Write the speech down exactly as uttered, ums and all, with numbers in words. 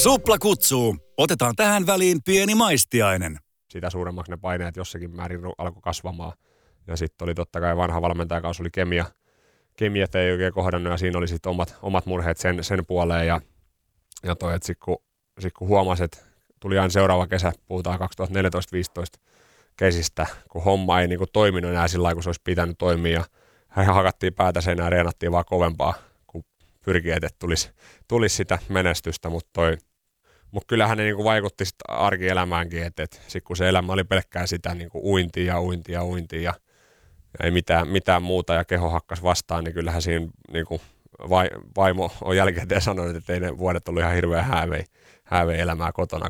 Supla kutsuu. Otetaan tähän väliin pieni maistiainen. Sitä suuremmaksi ne paineet jossakin määrin alkoi kasvamaan. Ja sitten oli totta kai vanha valmentajakausi, oli kemia. Kemiat ei oikein kohdannut ja siinä oli sitten omat, omat murheet sen, sen puoleen. Ja, ja toi, että sitten kun, sit kun huomasi, että tuli aina seuraava kesä, puhutaan kaksituhattaneljätoista viisitoista kesistä, kun homma ei niinku toiminut enää sillä lailla, kun se olisi pitänyt toimia. Ja hakattiin päätä seinään ja reenattiin vaan kovempaa, kun pyrkii, että tulisi, tulisi sitä menestystä. Mutta mut kyllähän ne niinku vaikutti sit arkielämäänkin, että et sit kun se elämä oli pelkkää sitä niinku uintia ja uintia ja uintia ja ei mitään, mitään muuta ja keho hakkas vastaan, niin kyllähän siinä niinku vai, vaimo on jälkikäteen sanonut, että ei ne vuodet ollut ihan hirveän häävei, häävei elämää kotona.